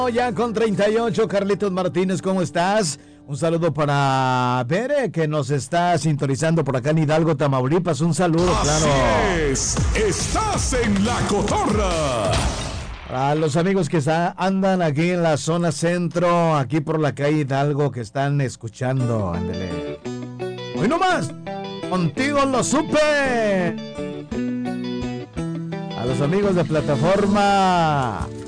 Ya con 38, Carlitos Martínez, ¿cómo estás? Un saludo para Bere, que nos está sintonizando por acá en Hidalgo, Tamaulipas. Un saludo, Así claro. Estás en La Cotorra. A los amigos que andan aquí en la zona centro, aquí por la calle Hidalgo, que están escuchando, ándele. Hoy nomás, contigo lo supe. A los amigos de plataforma